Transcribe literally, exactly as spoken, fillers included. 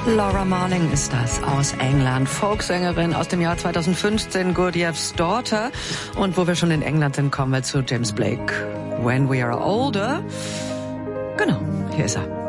Laura Marling ist das aus England, Folksängerin aus dem Jahr zweitausendfünfzehn, Gurdjieffs Daughter. Und wo wir schon in England sind, kommen wir zu James Blake. When We Are Older. Genau, hier ist er.